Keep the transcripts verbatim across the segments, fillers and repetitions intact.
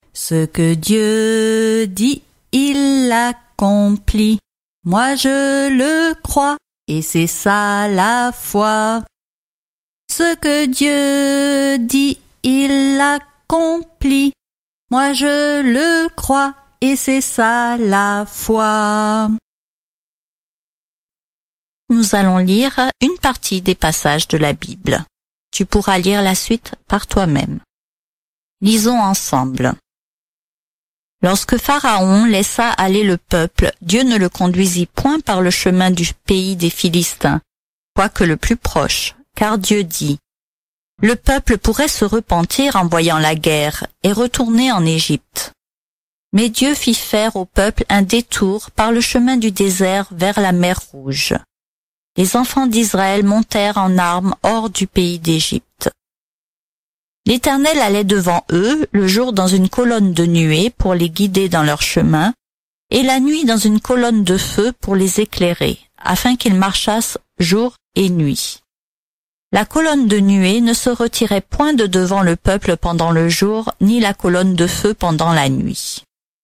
Ce que Dieu dit, il l'accomplit. Moi je le crois, et c'est ça la foi. Ce que Dieu dit, il l'accomplit. Moi je le crois, et c'est ça la foi. Nous allons lire une partie des passages de la Bible. Tu pourras lire la suite par toi-même. Lisons ensemble. Lorsque Pharaon laissa aller le peuple, Dieu ne le conduisit point par le chemin du pays des Philistins, quoique le plus proche, car Dieu dit « Le peuple pourrait se repentir en voyant la guerre et retourner en Égypte. » Mais Dieu fit faire au peuple un détour par le chemin du désert vers la mer Rouge. Les enfants d'Israël montèrent en armes hors du pays d'Égypte. L'Éternel allait devant eux, le jour dans une colonne de nuée pour les guider dans leur chemin, et la nuit dans une colonne de feu pour les éclairer, afin qu'ils marchassent jour et nuit. La colonne de nuée ne se retirait point de devant le peuple pendant le jour, ni la colonne de feu pendant la nuit.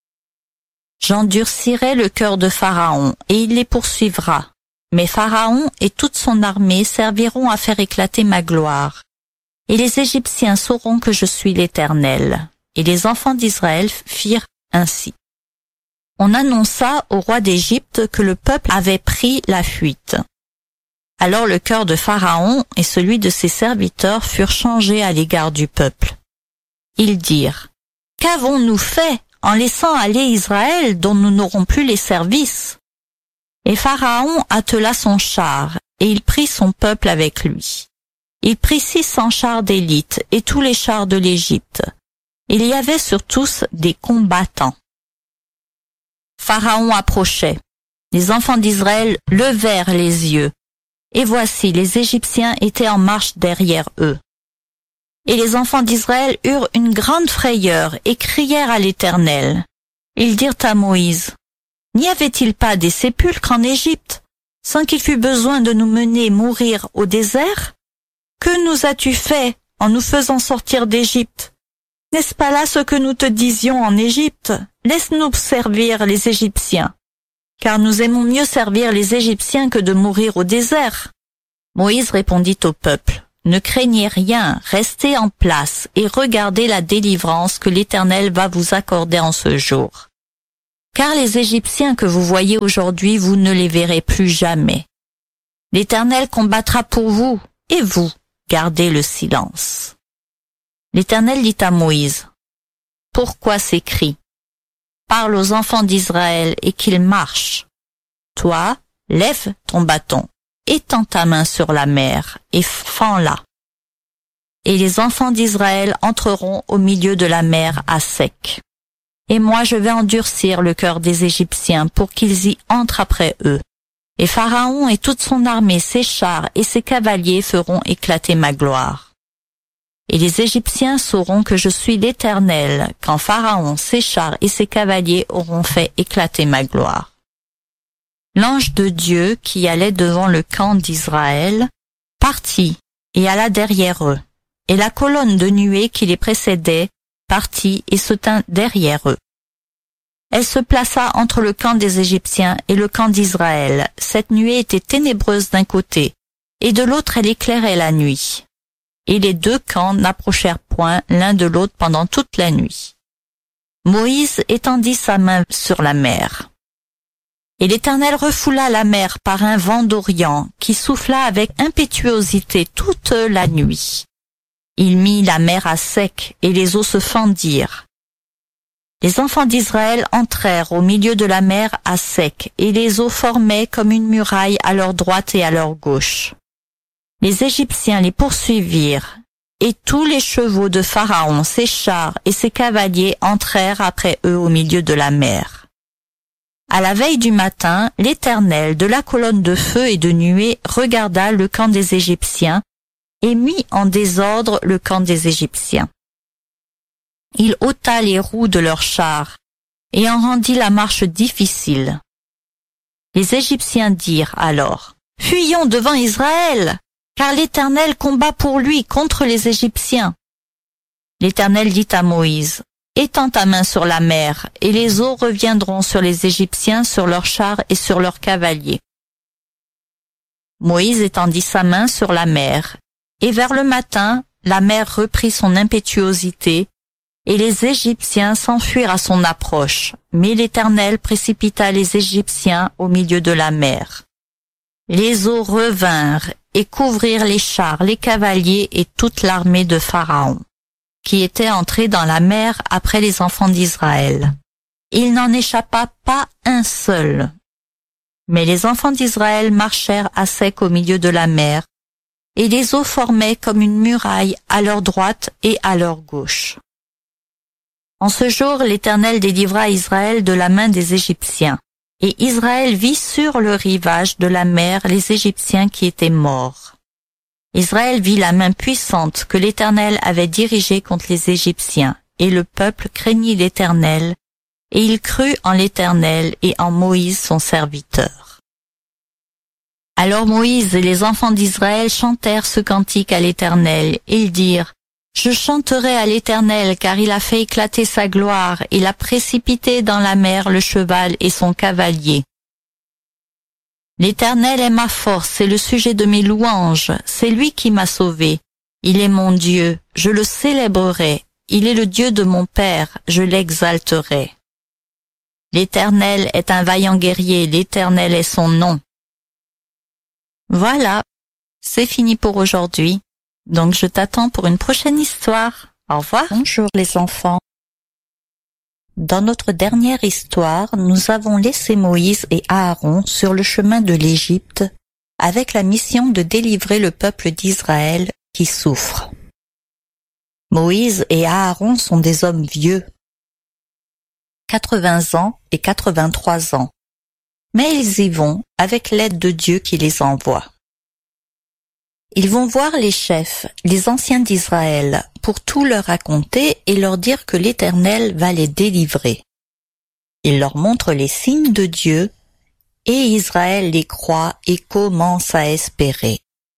J'endurcirai le cœur de Pharaon, et il les poursuivra. Mais Pharaon et toute son armée serviront à faire éclater ma gloire. Et les Égyptiens sauront que je suis l'Éternel. Et les enfants d'Israël firent ainsi. On annonça au roi d'Égypte que le peuple avait pris la fuite. Alors le cœur de Pharaon et celui de ses serviteurs furent changés à l'égard du peuple. Ils dirent, « Qu'avons-nous fait en laissant aller Israël dont nous n'aurons plus les services ?» Et Pharaon attela son char, et il prit son peuple avec lui. Il prit six cents chars d'élite et tous les chars de l'Égypte. Il y avait sur tous des combattants. Pharaon approchait. Les enfants d'Israël levèrent les yeux. Et voici, les Égyptiens étaient en marche derrière eux. Et les enfants d'Israël eurent une grande frayeur et crièrent à l'Éternel. Ils dirent à Moïse, « N'y avait-il pas des sépulcres en Égypte, sans qu'il fût besoin de nous mener mourir au désert? Que nous as-tu fait en nous faisant sortir d'Égypte? N'est-ce pas là ce que nous te disions en Égypte? Laisse-nous servir les Égyptiens, car nous aimons mieux servir les Égyptiens que de mourir au désert. » Moïse répondit au peuple, « Ne craignez rien, restez en place et regardez la délivrance que l'Éternel va vous accorder en ce jour. Car les Égyptiens que vous voyez aujourd'hui, vous ne les verrez plus jamais. L'Éternel combattra pour vous, et vous, gardez le silence. » L'Éternel dit à Moïse, « Pourquoi ces cris? Parle aux enfants d'Israël et qu'ils marchent. Toi, lève ton bâton, étends ta main sur la mer et fends-la. Et les enfants d'Israël entreront au milieu de la mer à sec. Et moi je vais endurcir le cœur des Égyptiens pour qu'ils y entrent après eux. Et Pharaon et toute son armée, ses chars et ses cavaliers feront éclater ma gloire. Et les Égyptiens sauront que je suis l'Éternel, quand Pharaon, ses chars et ses cavaliers auront fait éclater ma gloire. » L'ange de Dieu qui allait devant le camp d'Israël partit et alla derrière eux, et la colonne de nuée qui les précédait partit et se tint derrière eux. Elle se plaça entre le camp des Égyptiens et le camp d'Israël. Cette nuée était ténébreuse d'un côté, et de l'autre elle éclairait la nuit. Et les deux camps n'approchèrent point l'un de l'autre pendant toute la nuit. Moïse étendit sa main sur la mer. Et l'Éternel refoula la mer par un vent d'Orient qui souffla avec impétuosité toute la nuit. Il mit la mer à sec et les eaux se fendirent. Les enfants d'Israël entrèrent au milieu de la mer à sec et les eaux formaient comme une muraille à leur droite et à leur gauche. Les Égyptiens les poursuivirent, et tous les chevaux de Pharaon, ses chars et ses cavaliers entrèrent après eux au milieu de la mer. À la veille du matin, l'Éternel de la colonne de feu et de nuée regarda le camp des Égyptiens et mit en désordre le camp des Égyptiens. Il ôta les roues de leurs chars et en rendit la marche difficile. Les Égyptiens dirent alors, « Fuyons devant Israël !» car l'Éternel combat pour lui contre les Égyptiens. L'Éternel dit à Moïse, étends ta main sur la mer, et les eaux reviendront sur les Égyptiens, sur leurs chars et sur leurs cavaliers. Moïse étendit sa main sur la mer, et vers le matin, la mer reprit son impétuosité, et les Égyptiens s'enfuirent à son approche, mais l'Éternel précipita les Égyptiens au milieu de la mer. Les eaux revinrent et couvrirent les chars, les cavaliers et toute l'armée de Pharaon, qui était entrée dans la mer après les enfants d'Israël. Il n'en échappa pas un seul. Mais les enfants d'Israël marchèrent à sec au milieu de la mer, et les eaux formaient comme une muraille à leur droite et à leur gauche. En ce jour, l'Éternel délivra Israël de la main des Égyptiens, et Israël vit sur le rivage de la mer les Égyptiens qui étaient morts. Israël vit la main puissante que l'Éternel avait dirigée contre les Égyptiens, et le peuple craignit l'Éternel, et il crut en l'Éternel et en Moïse son serviteur. Alors Moïse et les enfants d'Israël chantèrent ce cantique à l'Éternel. Ils dirent: Je chanterai à l'Éternel, car il a fait éclater sa gloire, il a précipité dans la mer le cheval et son cavalier. L'Éternel est ma force, c'est le sujet de mes louanges, c'est lui qui m'a sauvé. Il est mon Dieu, je le célébrerai, il est le Dieu de mon Père, je l'exalterai. L'Éternel est un vaillant guerrier, l'Éternel est son nom. Voilà, c'est fini pour aujourd'hui. Donc je t'attends pour une prochaine histoire. Au revoir. Bonjour les enfants. Dans notre dernière histoire, nous avons laissé Moïse et Aaron sur le chemin de l'Égypte avec la mission de délivrer le peuple d'Israël qui souffre. Moïse et Aaron sont des hommes vieux, quatre-vingts ans et quatre-vingt-trois ans, mais ils y vont avec l'aide de Dieu qui les envoie. Ils vont voir les chefs, les anciens d'Israël, pour tout leur raconter et leur dire que l'Éternel va les délivrer. Ils leur montrent les signes de Dieu, et Israël les croit et commence à espérer.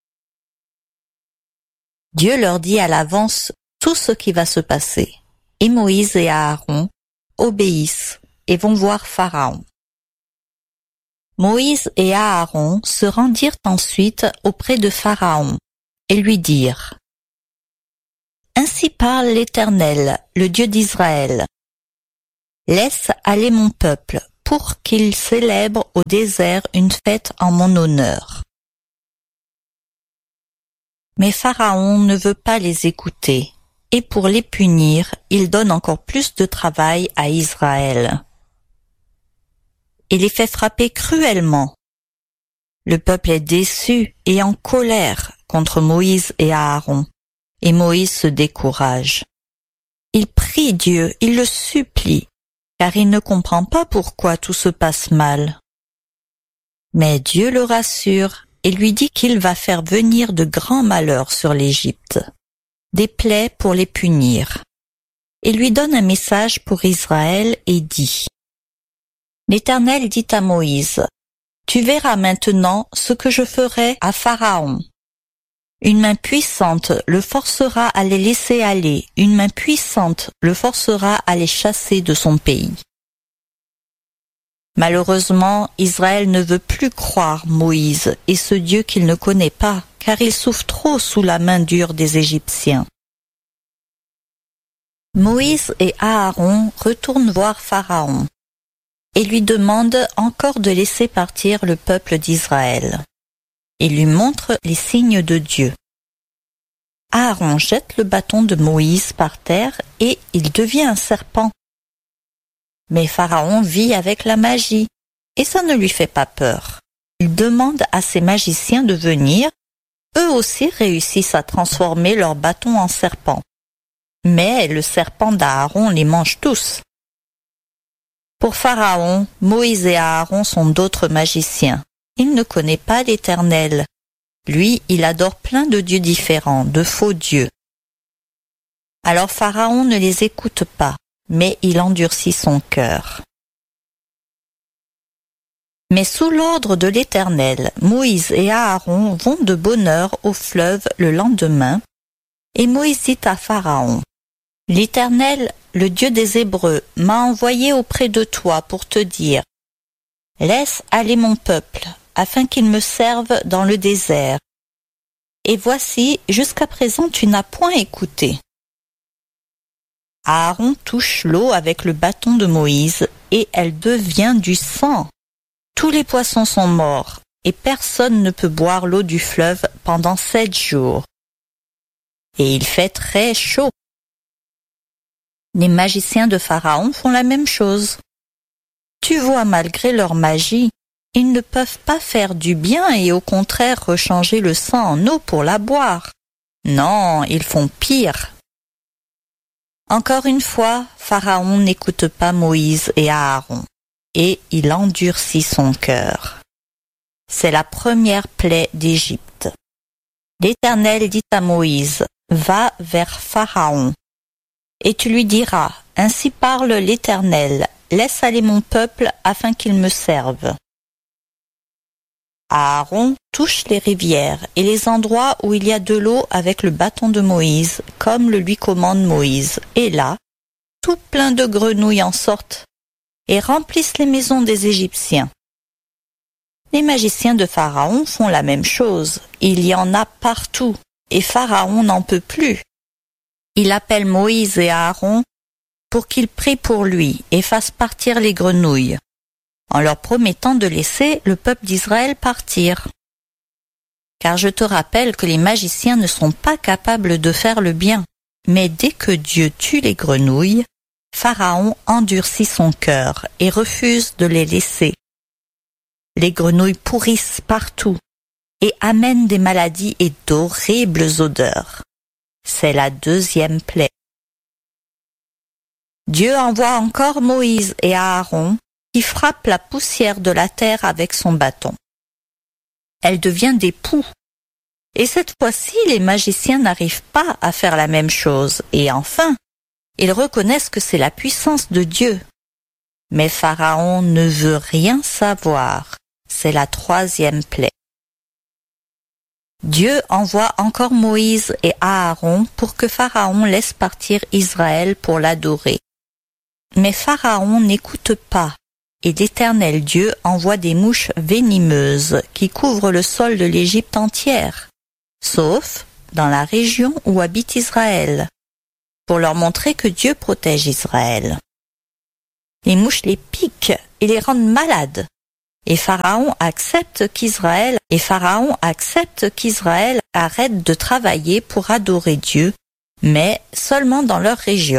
Dieu leur dit à l'avance tout ce qui va se passer, et Moïse et Aaron obéissent et vont voir Pharaon. Moïse et Aaron se rendirent ensuite auprès de Pharaon et lui dirent: Ainsi parle l'Éternel, le Dieu d'Israël. Laisse aller mon peuple pour qu'il célèbre au désert une fête en mon honneur. Mais Pharaon ne veut pas les écouter, et pour les punir, il donne encore plus de travail à Israël. Il les fait frapper cruellement. Le peuple est déçu et en colère contre Moïse et Aaron, et Moïse se décourage. Il prie Dieu, il le supplie, car il ne comprend pas pourquoi tout se passe mal. Mais Dieu le rassure et lui dit qu'il va faire venir de grands malheurs sur l'Égypte, des plaies pour les punir. Il lui donne un message pour Israël et dit: L'Éternel dit à Moïse: Tu verras maintenant ce que je ferai à Pharaon. Une main puissante le forcera à les laisser aller, une main puissante le forcera à les chasser de son pays. Malheureusement, Israël ne veut plus croire Moïse et ce Dieu qu'il ne connaît pas, car il souffre trop sous la main dure des Égyptiens. Moïse et Aaron retournent voir Pharaon et lui demandent encore de laisser partir le peuple d'Israël. Il lui montre les signes de Dieu. Aaron jette le bâton de Moïse par terre et il devient un serpent. Mais Pharaon vit avec la magie et ça ne lui fait pas peur. Il demande à ses magiciens de venir. Eux aussi réussissent à transformer leur bâton en serpent. Mais le serpent d'Aaron les mange tous. Pour Pharaon, Moïse et Aaron sont d'autres magiciens. Il ne connaît pas l'Éternel. Lui, il adore plein de dieux différents, de faux dieux. Alors Pharaon ne les écoute pas, mais il endurcit son cœur. Mais sous l'ordre de l'Éternel, Moïse et Aaron vont de bonne heure au fleuve le lendemain, et Moïse dit à Pharaon: L'Éternel le Dieu des Hébreux, m'a envoyé auprès de toi pour te dire, laisse aller mon peuple, afin qu'il me serve dans le désert. Et voici, jusqu'à présent tu n'as point écouté. Aaron touche l'eau avec le bâton de Moïse, et elle devient du sang. Tous les poissons sont morts, et personne ne peut boire l'eau du fleuve pendant sept jours. Et il fait très chaud. Les magiciens de Pharaon font la même chose. Tu vois, malgré leur magie, ils ne peuvent pas faire du bien et au contraire rechanger le sang en eau pour la boire. Non, ils font pire. Encore une fois, Pharaon n'écoute pas Moïse et Aaron, et il endurcit son cœur. C'est la première plaie d'Égypte. L'Éternel dit à Moïse, « Va vers Pharaon, et tu lui diras, ainsi parle l'Éternel, laisse aller mon peuple afin qu'il me serve. » Aaron touche les rivières et les endroits où il y a de l'eau avec le bâton de Moïse, comme le lui commande Moïse, et là, tout plein de grenouilles en sortent et remplissent les maisons des Égyptiens. Les magiciens de Pharaon font la même chose, il y en a partout, et Pharaon n'en peut plus. Il appelle Moïse et Aaron pour qu'ils prient pour lui et fassent partir les grenouilles, en leur promettant de laisser le peuple d'Israël partir. Car je te rappelle que les magiciens ne sont pas capables de faire le bien, mais dès que Dieu tue les grenouilles, Pharaon endurcit son cœur et refuse de les laisser. Les grenouilles pourrissent partout et amènent des maladies et d'horribles odeurs. C'est la deuxième plaie. Dieu envoie encore Moïse et Aaron qui frappent la poussière de la terre avec son bâton. Elle devient des poux. Et cette fois-ci, les magiciens n'arrivent pas à faire la même chose. Et enfin, ils reconnaissent que c'est la puissance de Dieu. Mais Pharaon ne veut rien savoir. C'est la troisième plaie. Dieu envoie encore Moïse et Aaron pour que Pharaon laisse partir Israël pour l'adorer. Mais Pharaon n'écoute pas, et l'Éternel Dieu envoie des mouches venimeuses qui couvrent le sol de l'Égypte entière, sauf dans la région où habite Israël, pour leur montrer que Dieu protège Israël. Les mouches les piquent et les rendent malades. Et Pharaon accepte qu'Israël et Pharaon accepte qu'Israël arrête de travailler pour adorer Dieu, mais seulement dans leur région.